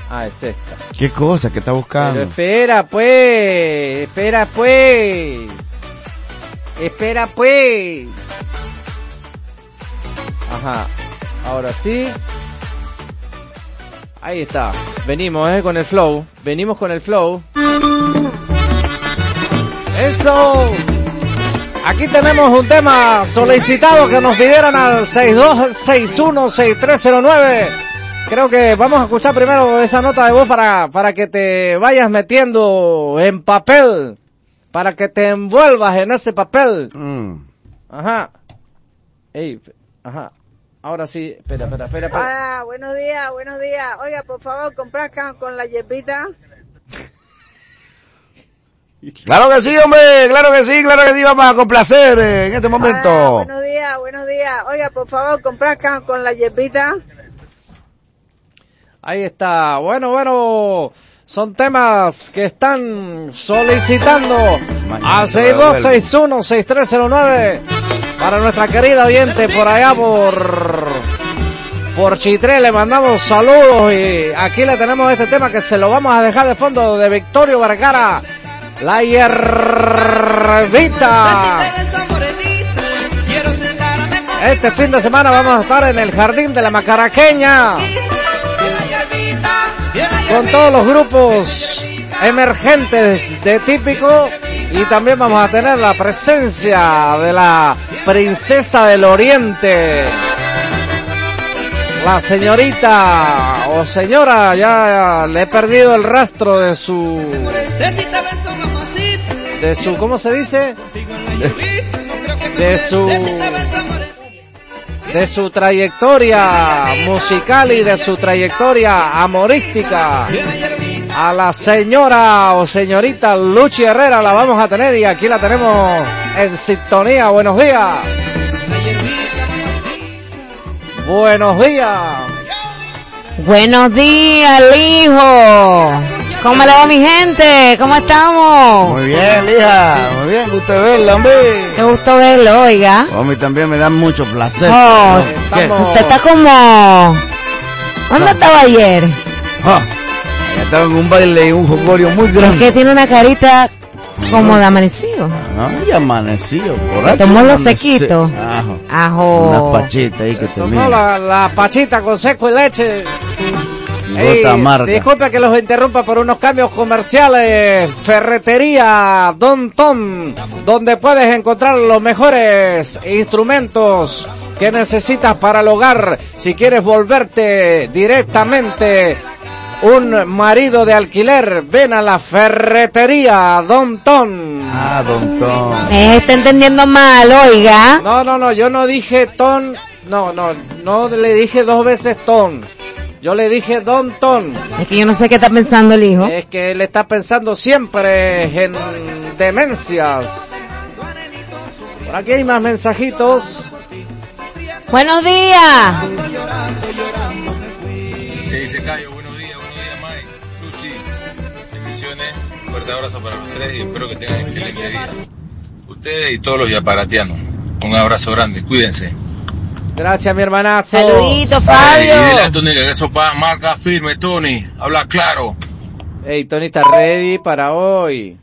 Ah, es esta. ¿Qué cosa que está buscando? Pero espera pues. Ajá, ahora sí. Ahí está. Venimos, con el flow. Venimos con el flow. ¡Eso! Aquí tenemos un tema solicitado que nos pidieron al 6261-6309. Creo que vamos a escuchar primero esa nota de voz para que te vayas metiendo en papel. Para que te envuelvas en ese papel. Ajá. Ey, ajá. Ahora sí, espera. Hola, buenos días. Oiga, por favor, complazcan con la yepita. Claro que sí, hombre, claro que sí, vamos a complacer en este momento. Hola, buenos días. Oiga, por favor, complazcan con la yepita. Ahí está. Bueno, son temas que están solicitando al 6261-6309 para nuestra querida oyente por allá por Chitré. Le mandamos saludos y aquí le tenemos este tema que se lo vamos a dejar de fondo de Victorio Vergara, La Hierbita. Este fin de semana vamos a estar en el Jardín de la Macaraqueña con todos los grupos emergentes de Típico y también vamos a tener la presencia de la princesa del Oriente, la señorita o señora, ya le he perdido el rastro de su ¿cómo se dice? De su trayectoria musical y de su trayectoria amorística. A la señora o señorita Luchi Herrera la vamos a tener y aquí la tenemos en sintonía. Buenos días. Buenos días. Buenos días, hijo. ¿Cómo le va mi gente? ¿Cómo estamos? Muy bien, hija. Muy bien, gusto verla, hombre. Qué gusto verlo, oiga. A mí también me da mucho placer. Oh, usted está como... ¿Dónde estaba ayer? Estaba en un baile y un jogorio muy grande. Que tiene una carita como de amanecido. Y amanecido. Se tomó los sequitos. Ajo. Una pachita ahí que tenía. Tomó la pachita con seco y leche. Disculpe que los interrumpa por unos cambios comerciales. Ferretería Don Tom, donde puedes encontrar los mejores instrumentos que necesitas para el hogar. Si quieres volverte directamente un marido de alquiler, ven a la Ferretería Don Tom. Don Tom. Me está entendiendo mal, oiga. No, yo no dije ton. No le dije dos veces ton. Yo le dije Don Tom. Es que yo no sé qué está pensando el hijo. Es que él está pensando siempre en demencias. Por aquí hay más mensajitos. Buenos días. ¿Qué dice Cayo? Buenos días, Mike, Luchi. Bendiciones, un fuerte abrazo para los tres y espero que tengan excelente día. Ustedes y todos los yaparatianos. Un abrazo grande, cuídense. Gracias, mi hermanazo. Saludito, Fabio. Y dile a Tony que eso marca firme, Tony. Habla claro. Hey, Tony está ready para hoy.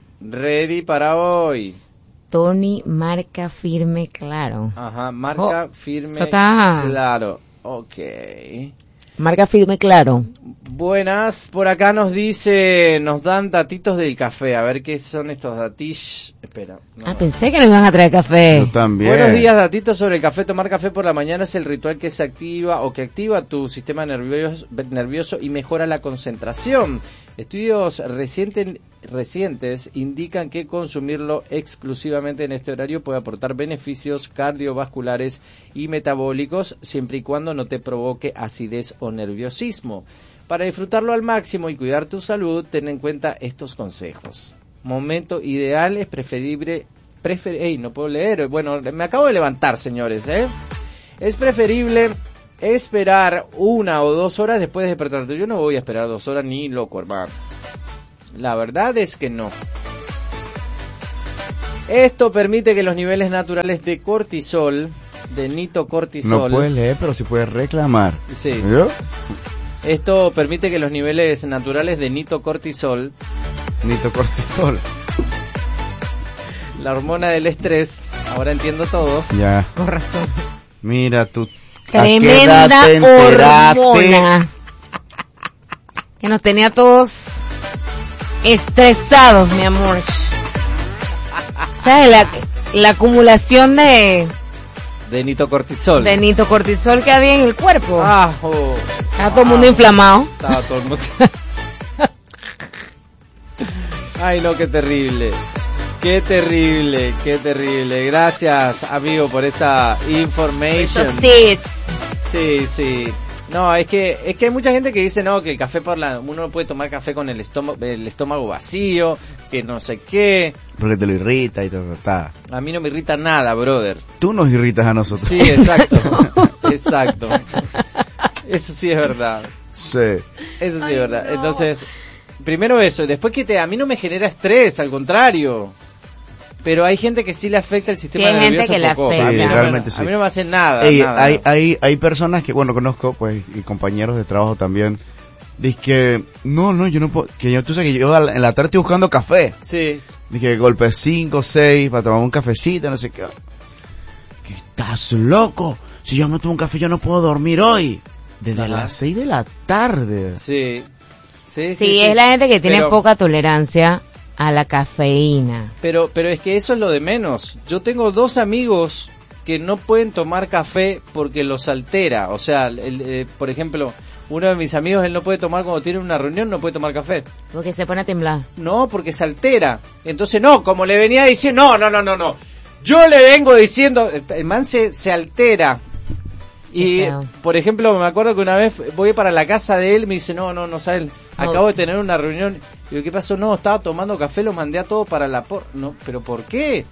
Tony marca firme, claro. Ajá, marca firme, claro. Ok. Marca firme, claro. Buenas, por acá nos dan datitos del café. A ver qué son estos datis. Espera. No. Pensé que nos iban a traer café. Yo también. Buenos días, datitos sobre el café. Tomar café por la mañana es el ritual que se activa o que activa tu sistema nervioso y mejora la concentración. Estudios recientes indican que consumirlo exclusivamente en este horario puede aportar beneficios cardiovasculares y metabólicos siempre y cuando no te provoque acidez o nerviosismo. Para disfrutarlo al máximo y cuidar tu salud, ten en cuenta estos consejos. Momento ideal es preferible... no puedo leer. Bueno, me acabo de levantar, señores. Es preferible esperar 1 o 2 horas después de despertarte. Yo no voy a esperar 2 horas ni loco, hermano. La verdad es que no. Esto permite que los niveles naturales de cortisol, de nitocortisol... No puedes leer, pero sí puedes reclamar. Sí. ¿Yo? Esto permite que los niveles naturales de nitocortisol, la hormona del estrés, ahora entiendo todo. Ya. Con razón. Mira tú. Tremenda ¿A qué edad te enteraste? hormona. Que nos tenía todos estresados, mi amor. ¿Sabes? La acumulación de nitocortisol. De nitocortisol que había en el cuerpo. Estaba todo el mundo inflamado. Estaba todo el mundo. Ay, no, qué terrible. Qué terrible, qué terrible. Gracias, amigo, por esa information. Sí, sí. No, es que hay mucha gente que dice no, que el café uno no puede tomar café con el estómago vacío, que no sé qué. Porque te lo irrita y todo. A mí no me irrita nada, brother. Tú nos irritas a nosotros. Sí, exacto. Exacto. Eso sí es verdad. Sí. Eso sí es verdad. No. Entonces, primero eso, después que a mí no me genera estrés, al contrario. Pero hay gente que sí le afecta el sistema nervioso. Gente que poco. le afecta. Sí, realmente sí. A mí no me hacen nada. Ey, nada. Hay personas que, bueno, conozco, pues, y compañeros de trabajo también, dicen que, no, yo no puedo, tú sabes que yo en la tarde estoy buscando café. Sí. Dije, golpe 5, 6, para tomar un cafecito, no sé qué. ¿Qué estás loco? Si yo me tomo un café, yo no puedo dormir hoy. Desde las 6 de la tarde. Sí. Sí, es la gente que tiene poca tolerancia a la cafeína. Pero es que eso es lo de menos. Yo tengo 2 amigos que no pueden tomar café porque los altera. O sea, por ejemplo, uno de mis amigos, él no puede tomar cuando tiene una reunión, no puede tomar café. Porque se pone a temblar. No, porque se altera. Entonces, no, como le venía diciendo, no. Yo le vengo diciendo, el man se altera. Y, por ejemplo, me acuerdo que una vez voy para la casa de él, me dice, no, ¿sabes? Acabo de tener una reunión. Y digo, ¿qué pasó? No, estaba tomando café, lo mandé a todo para la No, ¿pero por qué?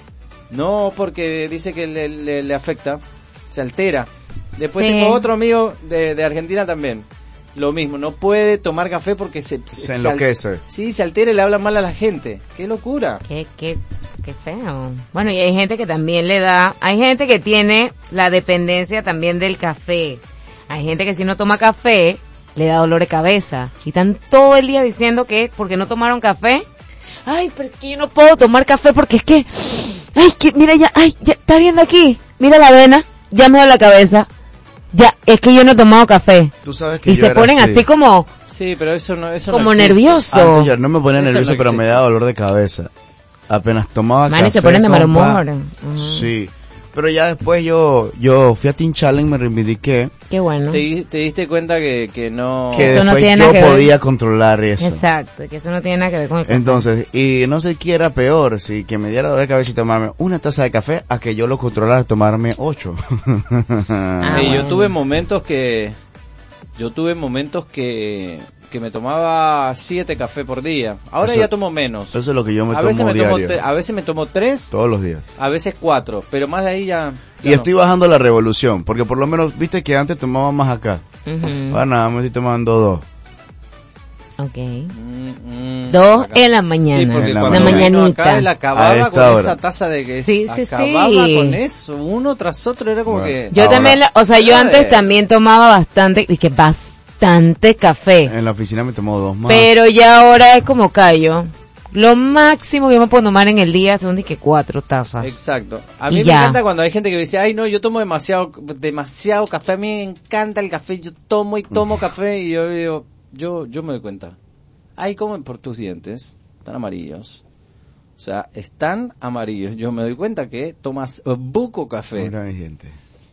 No, porque dice que le afecta, se altera. Después tengo otro amigo de Argentina también. Lo mismo, no puede tomar café porque se enloquece. Sí, se altera y le habla mal a la gente. ¡Qué locura! Qué feo. Bueno, y hay gente que también hay gente que tiene la dependencia también del café. Hay gente que si no toma café, le da dolor de cabeza. Y están todo el día diciendo que porque no tomaron café. Ay, pero es que yo no puedo tomar café porque es que... mira ya, ¿estás viendo aquí? Mira la vena, ya me da la cabeza. Ya, es que yo no he tomado café. Tú sabes que y se ponen así como... Sí, pero eso como no nervioso. Antes yo no me ponía nervioso, pero me daba dolor de cabeza. Apenas tomaba café. Se ponen de mal humor. Sí. Pero ya después yo fui a Teen Challenge, me reivindiqué. Qué bueno. Te diste cuenta que no... Que eso después no tiene nada que podía ver. controlar eso. Exacto, que eso no tiene nada que ver con el café. Entonces, y no sé qué era peor, si que me diera dolor de cabeza y tomarme una taza de café, a que yo lo controlara tomarme 8. Yo tuve momentos que me tomaba 7 cafés por día. Ahora ya tomo menos. Eso es lo que yo me tomo diario. A veces me tomo 3. Todos los días. A veces 4, pero más de ahí ya y estoy bajando la revolución, porque por lo menos, viste que antes tomaba más acá. Ahora nada, me estoy tomando 2. Okay. 2 en la mañana. Sí, porque en cuando la mañanita. Acá él acababa con hora. esa taza de que sí. con eso, uno tras otro, era como que... Yo también, yo antes también tomaba bastante café. En la oficina me tomo 2 más. Pero ya ahora es como callo. Lo máximo que yo me puedo tomar en el día son 4 tazas. Exacto. A mí me encanta cuando hay gente que dice, ay no, yo tomo demasiado café, a mí me encanta el café, yo tomo café, y yo digo, yo me doy cuenta. Ay, comen por tus dientes, están amarillos. O sea, están amarillos. Yo me doy cuenta que tomas buco café. Mira, mi gente.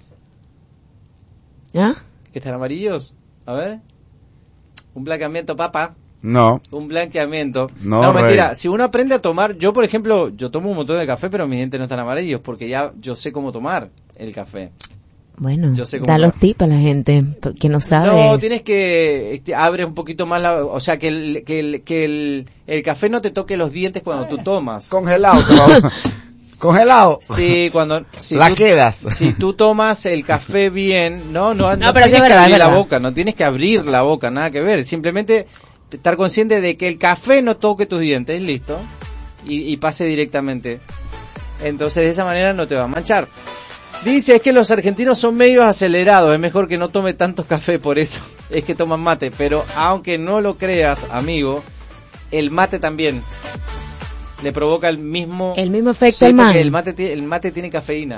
¿Ah? ¿Que están amarillos? A ver. Un blanqueamiento, papá. No. Un blanqueamiento. No, mentira. Si uno aprende a tomar... Yo, por ejemplo, yo tomo un montón de café, pero mis dientes no están amarillos, porque ya yo sé cómo tomar el café. Bueno, da los tips a la gente que no sabe. No, tienes que... abres un poquito más la... O sea, que el café no te toque los dientes cuando tú tomas. Congelado. Congelado. Sí, cuando... quedas. Si tú tomas el café bien, no pero tienes sí es verdad, que abrir la boca, no tienes que abrir la boca, nada que ver. Simplemente estar consciente de que el café no toque tus dientes, listo, y pase directamente. Entonces de esa manera no te va a manchar. Dice, es que los argentinos son medio acelerados, es mejor que no tome tanto café, por eso es que toman mate. Pero aunque no lo creas, amigo, el mate también le provoca el mismo efecto sí, al man. porque el mate tiene cafeína.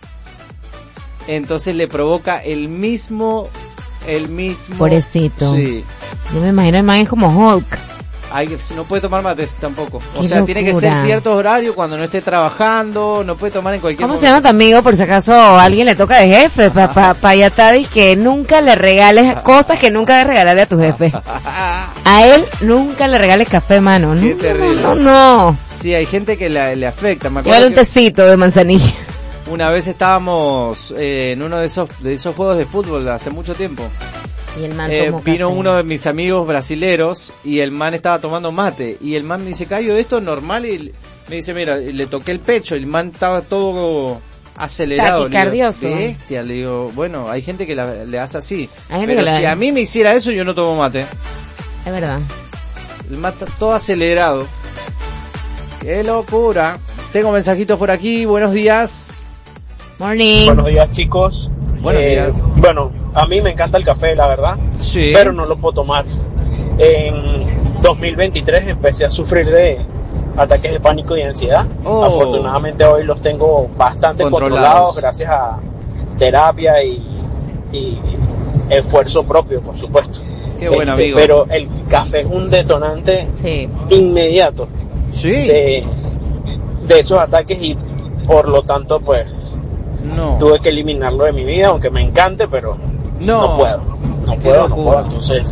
Entonces le provoca el mismo... Pobrecito. Sí. Yo me imagino el man es como Hulk. No puede tomar mate tampoco. O Qué sea, tiene que ser locura. ciertos horarios cuando no esté trabajando, no puede tomar en cualquier ¿Cómo se momento. llama tu amigo? Por si acaso a alguien le toca de jefe. Allá está, que nunca le regales cosas que nunca debes regalarle a tu jefe. A él nunca le regales café, mano. Qué No, terrible. no. Sí, hay gente que le afecta. Me Llévale acuerdo un que tecito de manzanilla. una vez estábamos en uno de esos juegos de fútbol hace mucho tiempo. Y el man tomó Vino café. uno de mis amigos brasileros y el man estaba tomando mate. Y el man me dice, Cayo, ¿esto es normal? Y me dice, mira, y le toqué el pecho. Y el man estaba todo acelerado. Taquicardioso. Le digo, bestia, le digo, bueno, hay gente que le hace así. Hay gente Pero que si la- a mí me hiciera eso, yo no tomo mate. Es verdad. El mate está todo acelerado. ¡Qué locura! Tengo mensajitos por aquí. Buenos días. Morning. Buenos días, chicos. Buenos días. Bueno, a mí me encanta el café, la verdad, Sí. pero no lo puedo tomar. En 2023 empecé a sufrir de ataques de pánico y ansiedad. Oh. Afortunadamente hoy los tengo bastante controlados gracias a terapia y esfuerzo propio, por supuesto. Qué bueno, amigo. Pero el café es un detonante Sí. inmediato Sí. de esos ataques y por lo tanto pues No. tuve que eliminarlo de mi vida, aunque me encante, pero No. no puedo. Qué locura. Entonces,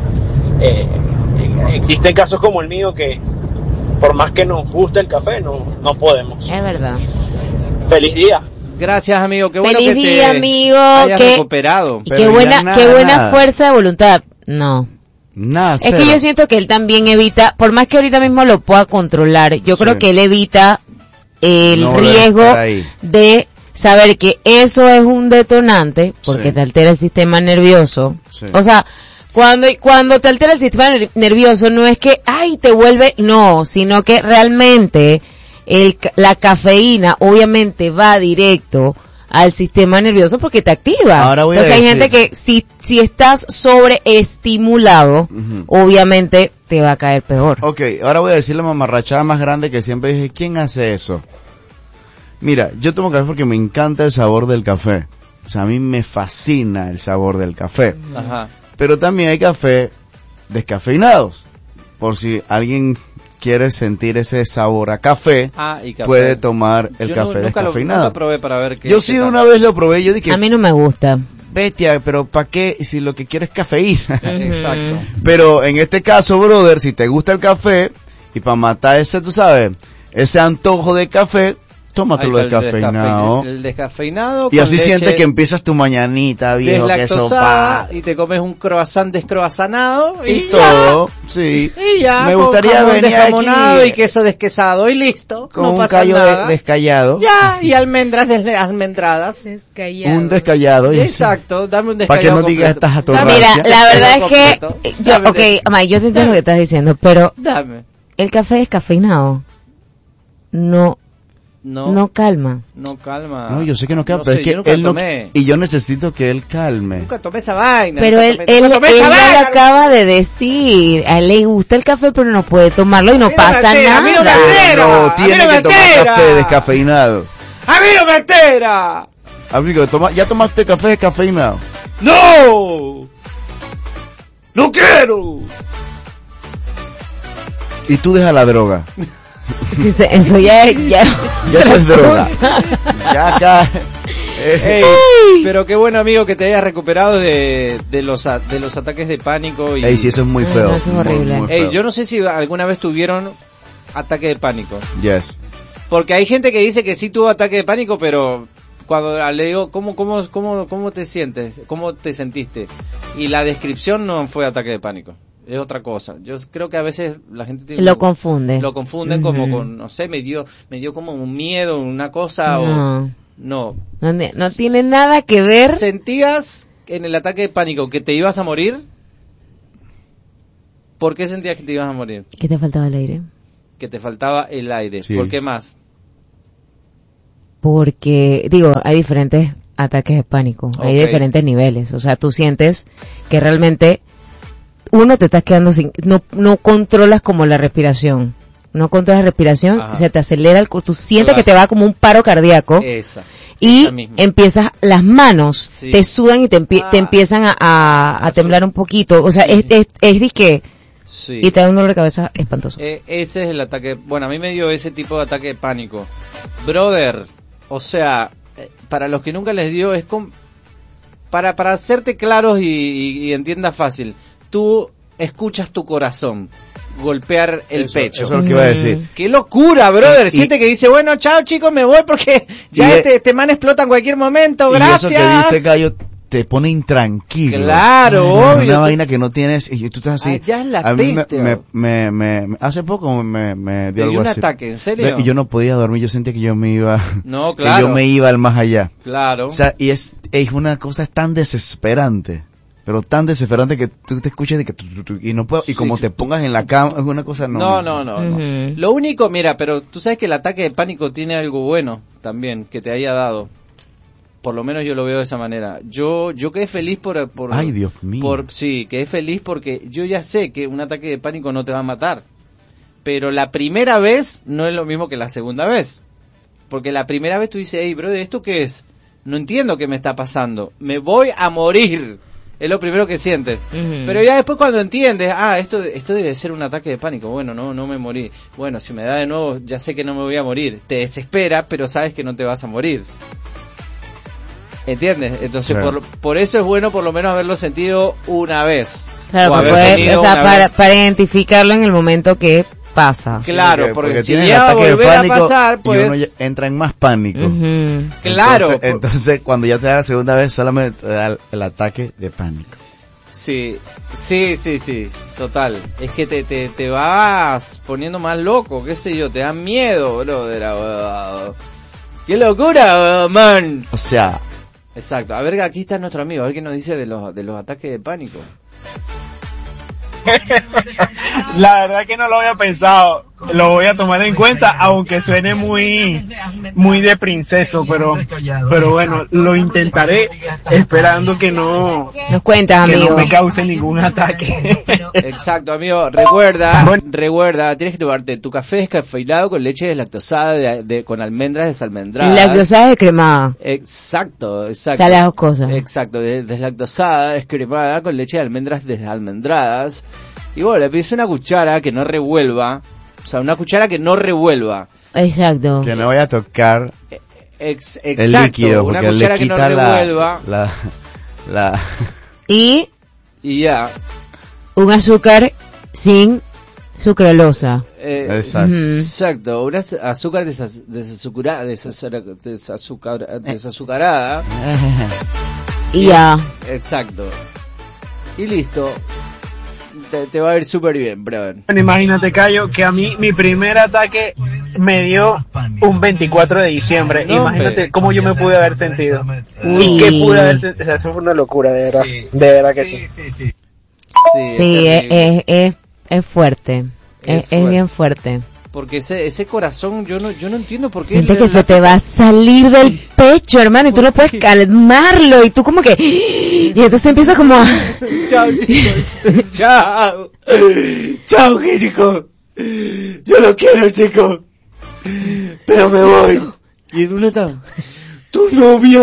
existen casos como el mío que, por más que nos guste el café, no podemos. Es verdad. Feliz día. Gracias, amigo. Qué bueno Feliz que día, te amigo. hayas Que- recuperado. Y Pero qué ya buena, nada, qué buena nada. fuerza de voluntad. No. Nada, Es cero. que yo siento que él también evita, por más que ahorita mismo lo pueda controlar, yo Sí. creo que él evita el No volver a riesgo estar ahí. de saber que eso es un detonante, porque Sí. te altera el sistema nervioso. Sí. O sea, cuando te altera el sistema nervioso no es que, ay, te vuelve, no, sino que realmente la cafeína obviamente va directo al sistema nervioso porque te activa. Ahora voy a Entonces hay decir- gente que si estás sobreestimulado, Ujú. obviamente te va a caer peor. Ok, ahora voy a decir la mamarrachada más grande que siempre dije, ¿quién hace eso? Mira, yo tomo café porque me encanta el sabor del café. O sea, a mí me fascina el sabor del café. Ajá. Pero también hay café descafeinados. Por si alguien quiere sentir ese sabor a café, Ah, y café. puede tomar el Yo café nunca descafeinado. nunca probé para ver qué. Yo qué sí tal. una vez lo probé, yo dije, A mí no me gusta. bestia, pero ¿para qué si lo que quiero es cafeína? Exacto. Pero en este caso, brother, si te gusta el café y para matar ese, tú sabes, ese antojo de café, tómatelo Ahí está descafeinado. el descafeinado. Y con así leche sientes que empiezas tu mañanita, viejo, que eso deslactosada pa. y te comes un croissant descroazanado Y ya. todo, sí. Y ya, Me con gustaría jamón venir desjamonado aquí y queso desquesado y listo. con no un pasa callo nada. descayado. Ya, y almendras almendradas. Un descayado. y- Exacto, dame un Para que descayado no digas completo. estas Dame- atorrancias. Mira, la verdad es que, completo. yo, Dame ok, Amay, yo te entiendo lo que estás diciendo, pero Dame. el café descafeinado no No, calma. no calma. No, yo sé que no queda, No pero sé, es que yo nunca él no, tomé. y yo necesito que él calme. Nunca tomé esa vaina. Pero nunca él tomé- nunca tomé esa ya vaina. lo acaba de decir, a él le gusta el café pero no puede tomarlo y no A mí no me pasa altera, a mí no me nada. altera. No, a mí tiene no me que tomar altera. café descafeinado. ¡A mí no me altera! Amigo, ¿ya tomaste café descafeinado? ¡No! ¡No quiero! Y tú dejas la droga. Dice, eso ya Ya eso es droga. Ya acá. Ey, pero qué bueno, amigo, que te hayas recuperado de los ataques de pánico. Y... Ey, sí, eso es muy Ay, feo. no, eso es horrible. Muy Ey, feo. yo no sé si alguna vez tuvieron ataque de pánico. Yes. Porque hay gente que dice que sí tuvo ataque de pánico, pero cuando le digo, ¿cómo te sientes? ¿Cómo te sentiste? Y la descripción no fue ataque de pánico. Es otra cosa. Yo creo que a veces la gente tiene lo confunde. lo confunden como Ujú. con, no sé, me dio como un miedo, una cosa o No, no. no tiene nada que ver. ¿Sentías en el ataque de pánico que te ibas a morir? ¿Por qué sentías que te ibas a morir? ¿Qué te faltaba el aire? Que te faltaba el aire. Sí. ¿Por qué más? Porque, digo, hay diferentes ataques de pánico. Hay Ok. diferentes niveles. O sea, tú sientes que realmente uno te estás quedando sin, no controlas como la respiración. No controlas la respiración, Ajá. se te acelera tú sientes Claro. que te va como un paro cardíaco. Esa Y misma. empiezas, las manos Sí. te sudan y te Ah. empiezan a temblar un poquito. O sea, Sí. es de que, Sí. y te da un dolor de cabeza espantoso. Ese es el ataque. Bueno, a mí me dio ese tipo de ataque de pánico. Brother, o sea, para los que nunca les dio, es como... Para hacerte claros y entiendas fácil, tú escuchas tu corazón golpear el pecho. Eso es lo que iba a decir. ¡Qué locura, brother! Y- Siente que dice, bueno, chao chicos, me voy porque ya Y- este man explota en cualquier momento, Y gracias. eso que dice Gallo te pone intranquilo. Claro, Una obvio. vaina que no tienes y tú estás así. Ya es la a mí peste, hace poco me Te dio dio algo un así. ataque, ¿en serio? Y yo no podía dormir, yo sentía que yo me iba, No, que claro. yo me iba al más allá. Claro. O sea, y es una cosa tan desesperante, pero tan desesperante que tú te escuchas de que y no puedo, y Sí. como te pongas en la cama, es una cosa No. Ujú. Lo único, mira, pero tú sabes que el ataque de pánico tiene algo bueno también, que te haya dado. Por lo menos yo lo veo de esa manera. Yo quedé feliz por Ay, Dios mío. sí, quedé feliz porque yo ya sé que un ataque de pánico no te va a matar. Pero la primera vez no es lo mismo que la segunda vez. Porque la primera vez tú dices, hey, brother, ¿esto qué es? No entiendo qué me está pasando. Me voy a morir. Es lo primero que sientes. Ujú. Pero ya después cuando entiendes, esto debe ser un ataque de pánico. Bueno, no me morí. Bueno, si me da de nuevo, ya sé que no me voy a morir. Te desespera, pero sabes que no te vas a morir. ¿Entiendes? Entonces, Claro. por eso es bueno por lo menos haberlo sentido una vez. Claro, O para, haber poder, tenido o sea, una para, vez. para identificarlo en el momento que pasa. Claro, Sí, porque si tiene llega a ataque de volver a pánico pasar, y uno ya pues... entra en más pánico. Ujú. Claro. Entonces, cuando ya te da la segunda vez, solamente te da el ataque de pánico. Sí, total. Es que te vas poniendo más loco, qué sé yo, te da miedo, brother. ¡Qué locura, man! O sea, Exacto. A ver, aquí está nuestro amigo, a ver qué nos dice de los ataques de pánico. La verdad que no lo había pensado, lo voy a tomar en cuenta, aunque suene muy de princeso, pero bueno, lo intentaré esperando que no Nos cuentas, amigo. me cause ningún ataque. Exacto, amigo. Recuerda, tienes que tomarte tu café descafeinado con leche deslactosada con almendras desalmendradas. Lactosa descremada. Exacto. O sea, las dos cosas. Exacto, deslactosada, descremada con leche de almendras desalmendradas. Y bueno, le pides una cuchara que no revuelva. O sea, una cuchara que no revuelva. Exacto. que no vaya a tocar el Exacto, líquido, una porque cuchara le que no quita revuelva. la Y Y ya. un azúcar sin sucralosa. Exacto. Exacto, una azúcar desazucarada. Y ya. Exacto. Y listo. Te va a ir súper bien, brother. Bueno, imagínate, Cayo, que a mí mi primer ataque me dio un 24 de diciembre. No, Imagínate hombre. cómo yo me pude haber sentido. Uy. Y qué pude haber sentido. O sea, eso fue una locura, de verdad. De verdad que sí. Sí, Sí, terrible. es fuerte. Es Es bien fuerte. Porque ese corazón, yo no entiendo por qué. Siente que se te va a salir del pecho, hermano, y tú no puedes calmarlo, y tú como que... Y entonces empiezas como a... Chao, chicos. Chao. Chao, chicos. Yo lo quiero, chicos. Pero me voy. Y en una está. Tu novia,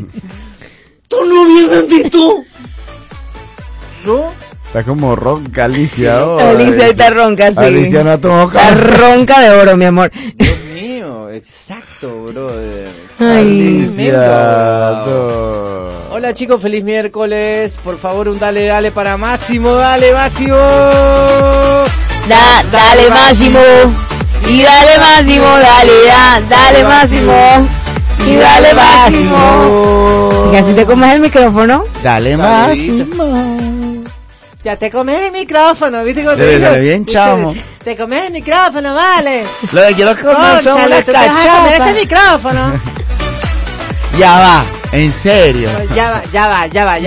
Nandito. ¿No? Está como ronca Alicia ahora. Alicia está ronca, sí. Alicia no tomó Está café. ronca de oro, mi amor. Dios mío, exacto, brother. Ay. Alicia, no. Hola chicos, feliz miércoles. Por favor, un dale para Máximo, dale Máximo. Dale Máximo. Y dale Máximo, dale Máximo. Y dale Máximo. Y así te comes el micrófono. Dale Saludito. Máximo. Ya te comes el micrófono, ¿viste? Cuando Debe digo, ser bien, chamo. Te comes el micrófono, vale. Lo que quiero comer son Cónchale, unas tú te vas a comer este cachapas. micrófono. Ya va, en serio. Ya va. Ya va.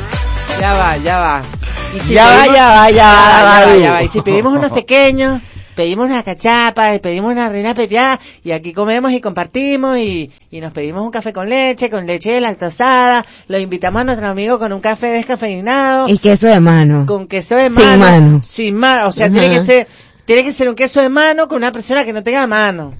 Y si Ya pedimos- va. Y si pedimos unos pequeños, pedimos una cachapa, pedimos una reina pepiada, y aquí comemos y compartimos, y nos pedimos un café con leche lactosada, lo invitamos a nuestro amigo con un café descafeinado. Y queso de mano. Con queso de mano. Sin mano. O sea, tiene que ser un queso de mano con una persona que no tenga mano.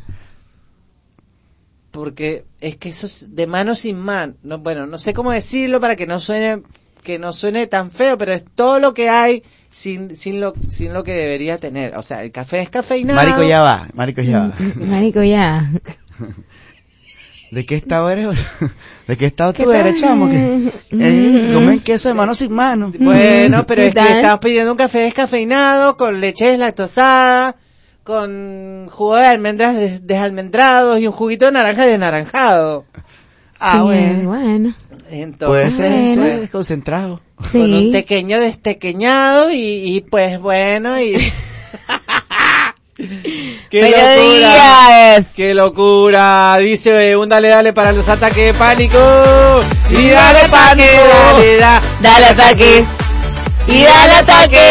Porque es que eso es de mano sin mano. No, bueno, no sé cómo decirlo para que no suene tan feo, pero es todo lo que hay sin lo que debería tener. O sea, el café descafeinado. Marico ya va. Marico ya. ¿De qué estado eres? ¿De qué estado tú eres, chamo? Comen queso de mano sin mano. Bueno, pero es que estamos pidiendo un café descafeinado con leche deslactosada, con jugo de almendras desalmendrados y un juguito de naranja desnaranjado. Bueno. Entonces, puede ser eso desconcentrado. Sí. Con un tequeño destequeñado y pues bueno, y... ¡Qué locura! Dice un dale para los ataques de pánico. Y dale pánico, dale ataque. Y dale ataque,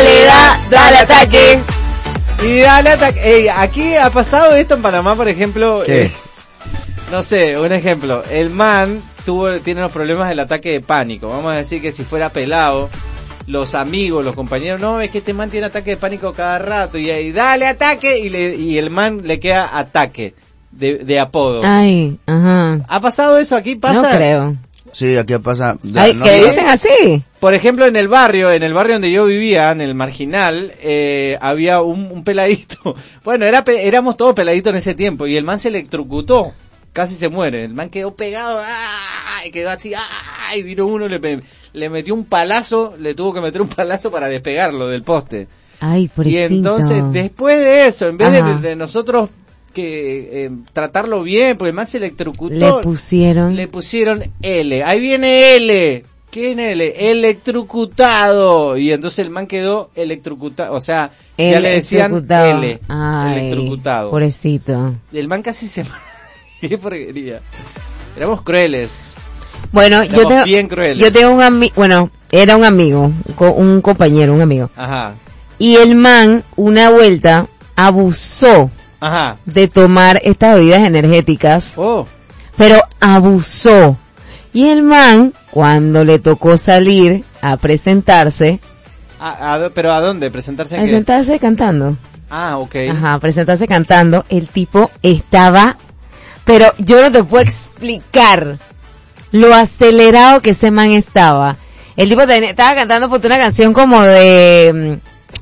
dale ataque. Y dale ataque. Ey, aquí ha pasado esto en Panamá, por ejemplo. ¿Qué? No sé, un ejemplo. El man tiene los problemas del ataque de pánico. Vamos a decir que si fuera pelado, los amigos, los compañeros, no, es que este man tiene ataque de pánico cada rato, y ahí dale ataque, y el man le queda ataque de apodo. Ay, ajá. ¿Ha pasado eso aquí? ¿Pasa? No creo. Sí, aquí pasa. Ay, ¿qué dicen así? Por ejemplo, en el barrio donde yo vivía, en el Marginal, había un peladito. Bueno, éramos todos peladitos en ese tiempo, y el man se electrocutó. Casi se muere, el man quedó pegado, ¡ay! Quedó así, ¡ay! Vino uno, le metió un palazo, le tuvo que meter un palazo para despegarlo del poste. Ay, pobrecito. Y entonces, después de eso, en vez de nosotros que tratarlo bien, porque el man se electrocutó, le pusieron L. Ahí viene L. ¿Qué es L? Electrocutado. Y entonces el man quedó electrocutado, o sea, ya le decían L. Ay, electrocutado. Pobrecito. El man casi se... Qué porquería. Éramos crueles. Bueno, bien crueles. Yo tengo era un amigo, un compañero, un amigo. Ajá. Y el man, una vuelta, abusó de tomar estas bebidas energéticas. Oh. Pero abusó. Y el man, cuando le tocó salir a presentarse. ¿Pero a dónde? ¿Presentarse en qué? Presentarse cantando. Ah, ok. Ajá, presentarse cantando. El tipo estaba... Pero yo no te puedo explicar lo acelerado que ese man estaba. El tipo estaba cantando por una canción como de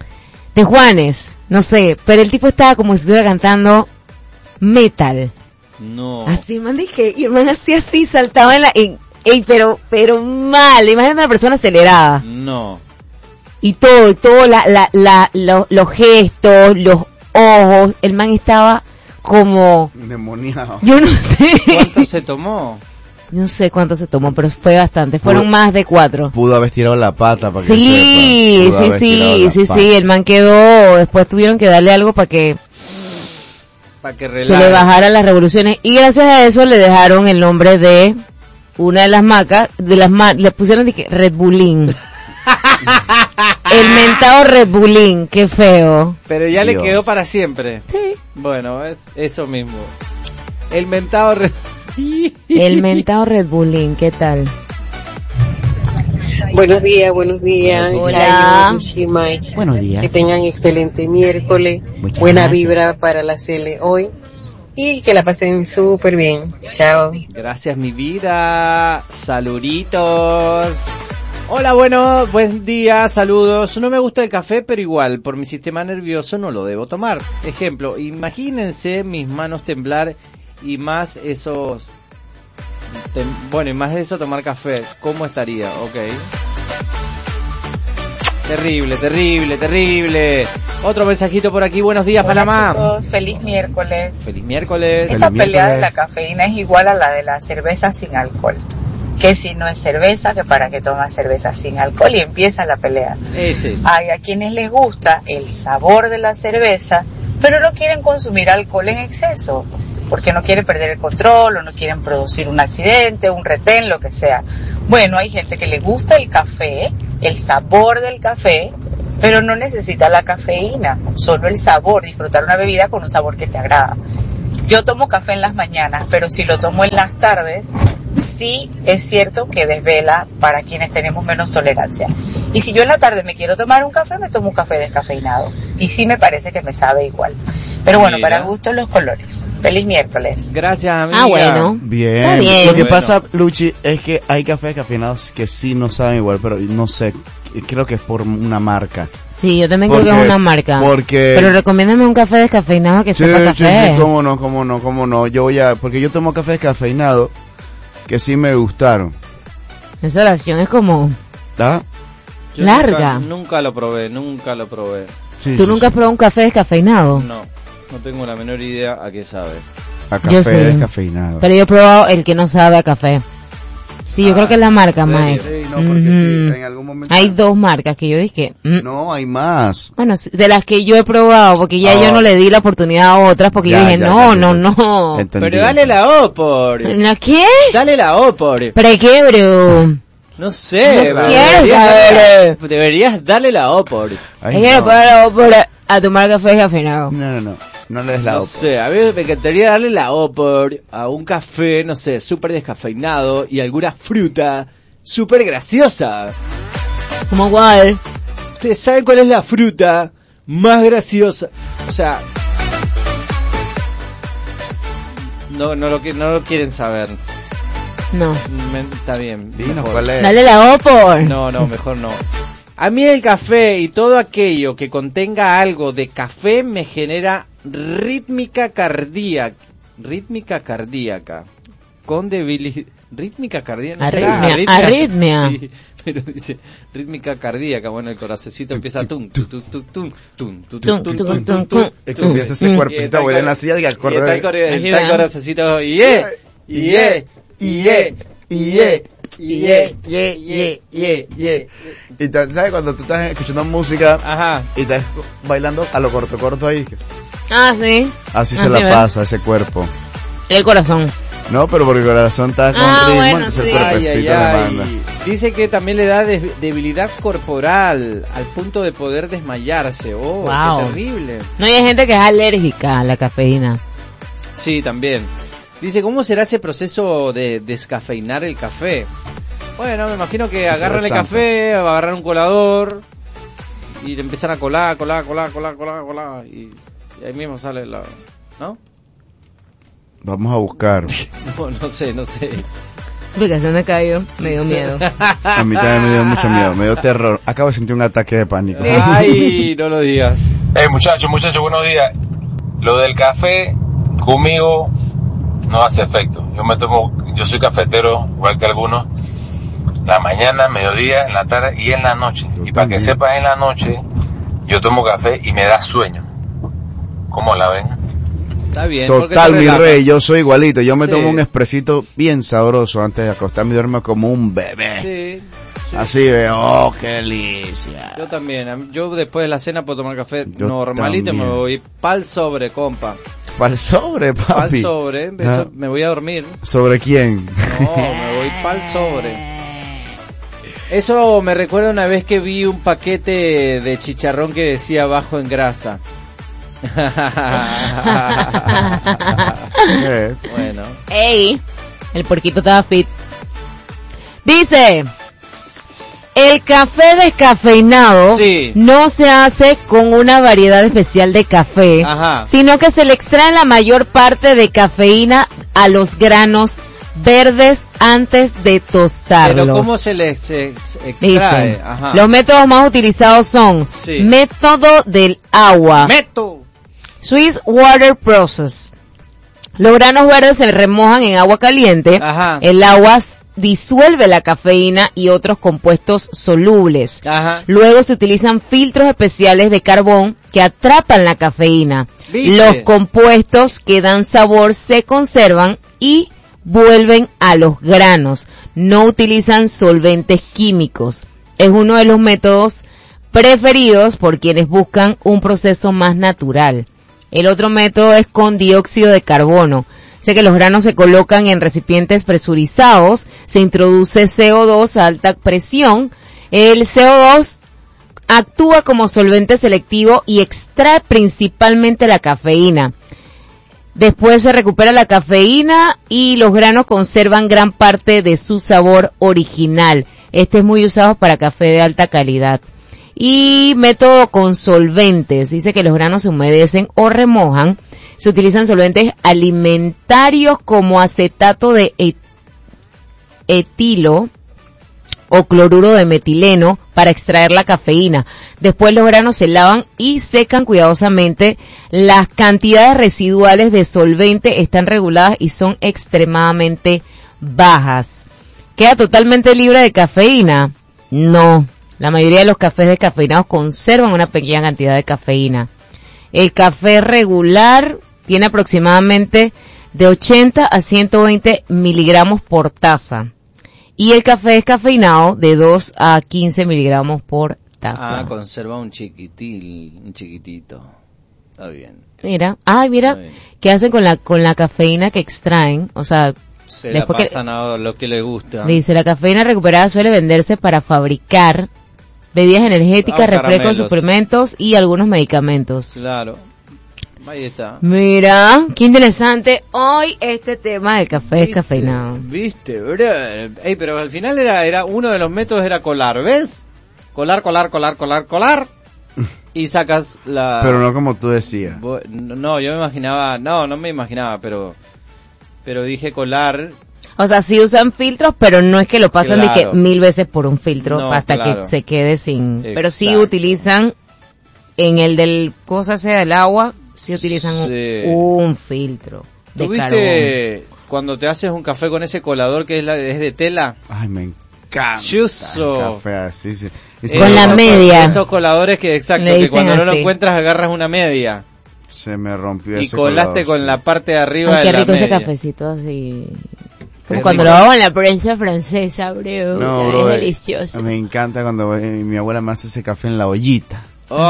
Juanes, no sé, pero el tipo estaba como si estuviera cantando metal. No. Así, man, dije, y el man así, saltaba pero mal, imagínate una persona acelerada. No. Y todo, los gestos, los ojos, el man estaba como endemoniado. Yo no sé. ¿Cuánto se tomó? No sé cuánto se tomó, pero fue bastante. Fueron más de 4. Pudo haber tirado la pata para que sí, el man quedó. Después tuvieron que darle algo para que se le bajaran las revoluciones. Y gracias a eso le dejaron el nombre de una de las marcas, le pusieron Red Bullín. El mentado Red Bullín, qué feo. Pero ya le quedó para siempre. Sí. Bueno, es eso mismo. El mentado Red Bullín, ¿qué tal? Buenos días. Hola. Buenos días. Que tengan excelente miércoles. Buena vibra para la Cele hoy. Y que la pasen súper bien. Chao. Gracias, mi vida. Saluditos. Hola, buen día, saludos. No me gusta el café, pero igual, por mi sistema nervioso no lo debo tomar. Ejemplo, imagínense mis manos temblar y más esos... y más de eso tomar café. ¿Cómo estaría? Ok. Terrible. Otro mensajito por aquí. Buenos días, Panamá. Chicos, feliz miércoles. Esa pelea de la cafeína es igual a la de la cerveza sin alcohol. Que si no es cerveza, que para qué tomas cerveza sin alcohol, y empieza la pelea. Sí. Hay a quienes les gusta el sabor de la cerveza, pero no quieren consumir alcohol en exceso, porque no quieren perder el control, o no quieren producir un accidente, un retén, lo que sea. Bueno, hay gente que le gusta el café, el sabor del café, pero no necesita la cafeína, solo el sabor, disfrutar una bebida con un sabor que te agrada. Yo tomo café en las mañanas, pero si lo tomo en las tardes, sí es cierto que desvela para quienes tenemos menos tolerancia. Y si yo en la tarde me quiero tomar un café, me tomo un café descafeinado. Y sí me parece que me sabe igual. Pero bueno, Mira. para gusto los colores. Feliz miércoles. Gracias, amiga. Ah, bueno. Bien. Está bien. Lo que Bueno. pasa, Luchi, es que hay cafés descafeinados que sí no saben igual, pero no sé, creo que es por una marca. Sí, yo también creo que es una marca. Porque... Pero recomiéndame un café descafeinado que Sí, sepa sí, café. sí, cómo no. Porque yo tomo café descafeinado que sí me gustaron. Esa oración es como... ¿Ah? Yo larga. Nunca lo probé. Sí, ¿Tú sí, nunca has probado un café descafeinado? No tengo la menor idea a qué sabe. A Yo café sí. descafeinado. Pero yo he probado el que no sabe a café. Sí, yo creo que es la marca, ¿en serio? Mike. Sí, no, porque sí, Ujú. en algún momento... Hay dos marcas que yo dije... No, hay más. Bueno, sí, de las que yo he probado, porque ya yo no le di la oportunidad a otras, porque yo dije, no. Entendí. Pero dale la O por. ¿La qué? Dale la O por. ¿Para qué, bro? No sé. No quiero saber. Deberías darle la O por. Ay, Es que no puedo dar por a tomar café descafeinado. No le des la No opa. sé, a mí me encantaría darle la O por a un café, no sé, súper descafeinado y alguna fruta súper graciosa. ¿Cómo cuál? ¿Ustedes saben cuál es la fruta más graciosa? O sea... No lo quieren saber. No. Está bien. Dinos mejor. cuál es. Dale la O por. No, mejor no. A mí el café y todo aquello que contenga algo de café me genera rítmica cardíaca. Con debilidad. Rítmica cardíaca. ¿No será? Arritmia. Sí, pero dice rítmica cardíaca. Bueno, el corazoncito empieza tum, tum, tum, tum, tum, tum, tum, tum, tum, tum, tum. Es que empieza ese cuerpecito, voy en la silla y Está acorde. el corazoncito y Y ¿sabes cuando tú estás escuchando música Ajá. y estás bailando a lo corto ahí? Ah, sí. Así se Así la ves. pasa ese cuerpo. El corazón. No, pero porque el corazón está con Ah, ritmo, bueno, entonces sí. el cuerpecito le manda. Dice que también le da debilidad corporal al punto de poder desmayarse. Oh, Wow. qué terrible. No, y hay gente que es alérgica a la cafeína. Sí, también. Dice, ¿cómo será ese proceso de descafeinar el café? Bueno, me imagino que agarran el Interesante. café, agarran un colador y le empiezan a colar y ahí mismo sale la... ¿No? Vamos a buscar. No sé. La aplicación de Cayo me dio miedo. A mí también me dio mucho miedo, me dio terror. Acabo de sentir un ataque de pánico. Ay, no lo digas. Muchachos, buenos días. Lo del café conmigo no hace efecto. Yo soy cafetero, igual que algunos, la mañana, mediodía, en la tarde y en la noche. Y para que sepas, en la noche yo tomo café y me da sueño. ¿Cómo la ven? Está bien. Total, mi rey, yo soy igualito. Yo me Sí. tomo un expresito bien sabroso antes de acostarme y duermo como un bebé. Sí. Así veo, oh, qué delicia. Yo también. Yo después de la cena puedo tomar café Yo normalito y me también. voy pa'l sobre, compa. Pa'l sobre, Pa'l papi. sobre. Ah. Me voy a dormir. ¿Sobre quién? No, me voy pa'l sobre. Eso me recuerda una vez que vi un paquete de chicharrón que decía bajo en grasa. Bueno. Ey, el porquito estaba fit. Dice, el café descafeinado Sí. no se hace con una variedad especial de café, Ajá. sino que se le extrae la mayor parte de cafeína a los granos verdes antes de tostarlos. Pero ¿cómo se extrae? Dice, Ajá. los métodos más utilizados son Sí. método del agua, Meto. Swiss Water Process. Los granos verdes se remojan en agua caliente. Ajá. El agua disuelve la cafeína y otros compuestos solubles. Ajá. Luego se utilizan filtros especiales de carbón que atrapan la cafeína. ¿Viste? Los compuestos que dan sabor se conservan y vuelven a los granos. No utilizan solventes químicos. Es uno de los métodos preferidos por quienes buscan un proceso más natural. El otro método es con dióxido de carbono. Sé que los granos se colocan en recipientes presurizados, se introduce CO2 a alta presión. El CO2 actúa como solvente selectivo y extrae principalmente la cafeína. Después se recupera la cafeína y los granos conservan gran parte de su sabor original. Este es muy usado para café de alta calidad. Y método con solventes. Dice que los granos se humedecen o remojan. Se utilizan solventes alimentarios como acetato de etilo o cloruro de metileno para extraer la cafeína. Después los granos se lavan y secan cuidadosamente. Las cantidades residuales de solvente están reguladas y son extremadamente bajas. ¿Queda totalmente libre de cafeína? No. La mayoría de los cafés descafeinados conservan una pequeña cantidad de cafeína. El café regular tiene aproximadamente de 80 a 120 miligramos por taza. Y el café descafeinado de 2 a 15 miligramos por taza. Conserva un chiquitito. Está bien. Mira, ¿qué hacen con la cafeína que extraen? O sea, se la pasan a lo que les gusta. Dice, la cafeína recuperada suele venderse para fabricar bebidas energéticas, refrescos, suplementos y algunos medicamentos. Claro. Ahí está. Mira, qué interesante hoy este tema del café descafeinado. ¿Viste? Ey, pero al final era uno de los métodos era colar, ¿ves? Colar. Y sacas la... Pero no como tú decías. No, yo me imaginaba... No me imaginaba, pero dije colar... O sea, sí usan filtros, pero no es que lo pasan de que 1000 veces por un filtro hasta que se quede sin... Exacto. Pero sí utilizan en el del cosa sea del agua... Sí utilizan un filtro de carbón. ¿Viste cuando te haces un café con ese colador que es de tela? Ay, me encanta. Chuso. Café así, sí. Con la media. Esos coladores que cuando no lo encuentras agarras una media. Se me rompió y ese colaste colador, con la parte de arriba de qué la rico media. Ese cafecito así. Como cuando lo hago en la prensa francesa, bro. No, es delicioso. Me encanta cuando mi abuela me hace ese café en la ollita.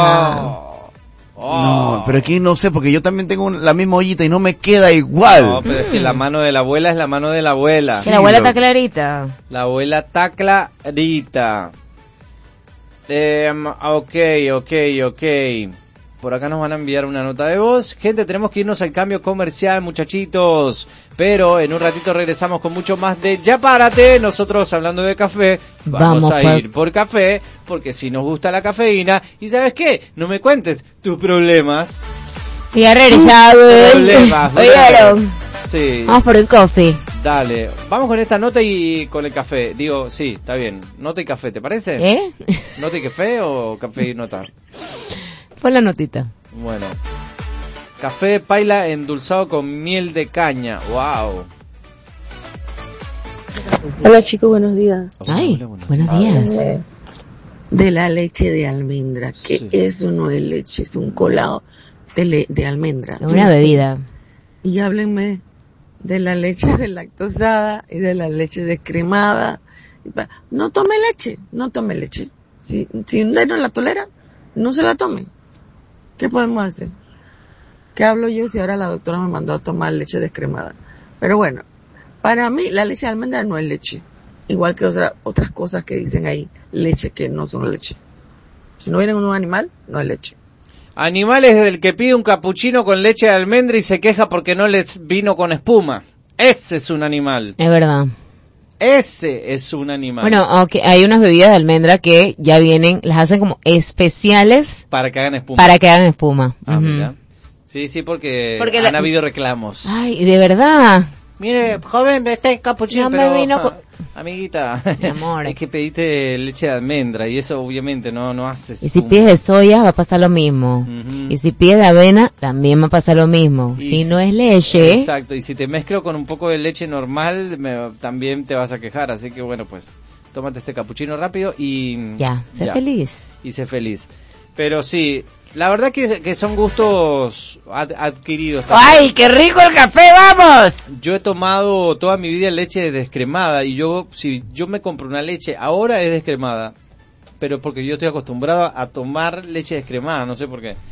No, pero aquí no sé, porque yo también tengo la misma ollita y no me queda igual. No, pero es que la mano de la abuela es la mano de la abuela. Sí, la abuela está clarita. La abuela está clarita. Ok. Por acá nos van a enviar una nota de voz. Gente, tenemos que irnos al cambio comercial, muchachitos. Pero en un ratito regresamos con mucho más de Ya Párate. Nosotros, hablando de café, vamos a ir por café, porque si nos gusta la cafeína. ¿Y sabes qué? No me cuentes tus problemas. Y ya regresamos. ¿Oyeron? Sí. Vamos por un coffee. Dale, vamos con esta nota y con el café. Digo, sí, está bien. Nota y café, ¿te parece? ¿Nota y café o café y nota? Pon la notita. Bueno. Café de paila endulzado con miel de caña. Wow. Hola chicos, buenos días. Ay, buenos días. De la leche de almendra, que eso no es leche, es un colado de almendra. Es una bebida. Y háblenme de la leche lactosada y de la leche descremada. No tome leche. Si usted no la tolera, no se la tome. ¿Qué podemos hacer? ¿Qué hablo yo si ahora la doctora me mandó a tomar leche descremada? Pero bueno, para mí la leche de almendra no es leche. Igual que otras cosas que dicen ahí, leche que no son leche. Si no viene un animal, no es leche. Animal es el que pide un capuchino con leche de almendra y se queja porque no les vino con espuma. Ese es un animal. Es verdad. Ese es un animal. Bueno, aunque hay unas bebidas de almendra que ya vienen, las hacen como especiales para que hagan espuma. Mira. Sí, porque han habido reclamos. Ay, de verdad. Mire, joven, este capuchino, no pero me vino amiguita, mi amor, es que pediste leche de almendra y eso obviamente no hace espuma. Y si pides de soya va a pasar lo mismo. Y si pides de avena también va a pasar lo mismo. Si no es leche. Exacto, y si te mezclo con un poco de leche normal también te vas a quejar, así que bueno, pues tómate este capuchino rápido y sé feliz. Y sé feliz. Pero sí, la verdad que son gustos adquiridos también. ¡Ay, qué rico el café, vamos! Yo he tomado toda mi vida leche descremada y si yo me compro una leche, ahora es descremada, pero porque yo estoy acostumbrado a tomar leche descremada, no sé por qué.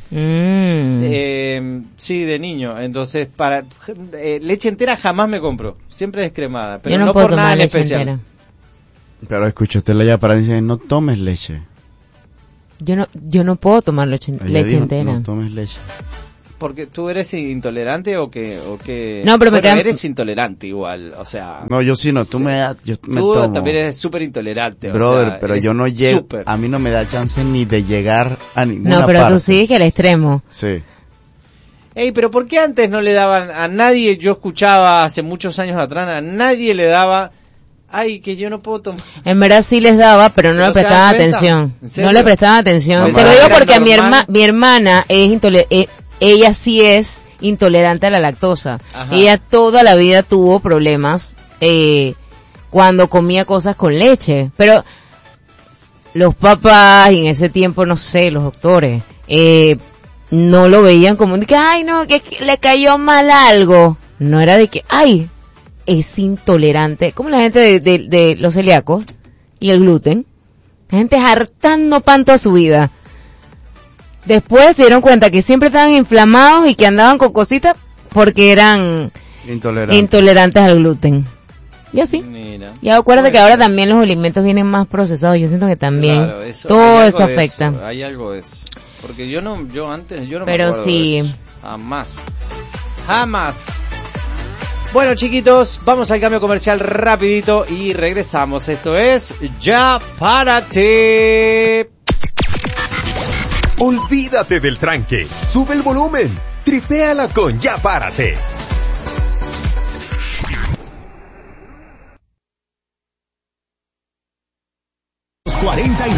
Sí, de niño, entonces para leche entera jamás me compro, siempre descremada, pero no por nada en especial. Entera. Pero escucha, usted la ya para decir, no tomes leche. Yo no puedo tomar leche entera. No tomes leche. Porque tú eres intolerante o que No, pero eres intolerante igual, o sea. No, yo sí no, tú me das, yo me tú tomo. también eres súper intolerante, brother, o sea, pero yo no llego, a mí no me da chance ni de llegar a ninguna No, pero parte. tú sigues que el extremo. Sí. Ey, pero ¿por qué antes no le daban a nadie? Yo escuchaba hace muchos años atrás, a nadie le daba, ay, que yo no puedo tomar. En verdad sí les daba, pero no le prestaban atención. No le prestaban atención. Te lo digo porque a mi hermana es ella sí es intolerante a la lactosa. Ajá. Ella toda la vida tuvo problemas cuando comía cosas con leche. Pero los papás, y en ese tiempo, no sé, los doctores, no lo veían como de que, ay, no, que le cayó mal algo. No era de que, ay, es intolerante. Como la gente de los celíacos y el gluten. La gente hartando pan toda su vida. Después se dieron cuenta que siempre estaban inflamados y que andaban con cositas porque eran intolerantes al gluten. Y así. Mira. Y acuérdate que ahora también los alimentos vienen más procesados. Yo siento que también claro, todo eso afecta. Eso, hay algo de eso. Porque yo antes no pero me acuerdo sí. de eso. Jamás. Bueno, chiquitos, vamos al cambio comercial rapidito y regresamos. Esto es Ya Párate. Olvídate del tranque, sube el volumen, tripéala con Ya Párate. Los 49